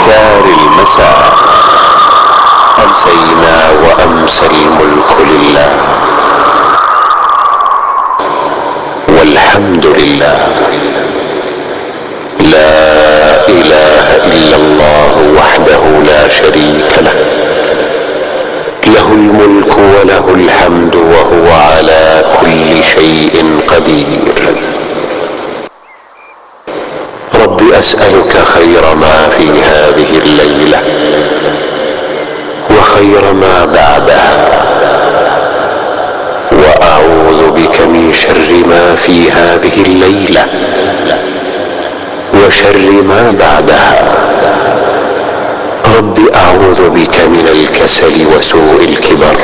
دار المساء. أمسينا وأمسى الملك لله، والحمد لله، لا إله إلا الله وحده لا شريك له، له الملك وله الحمد وهو على كل شيء قدير. رب أسألك خير ما في هذه الليلة وخير ما بعدها، وأعوذ بك من شر ما في هذه الليلة وشر ما بعدها. رب أعوذ بك من الكسل وسوء الكبر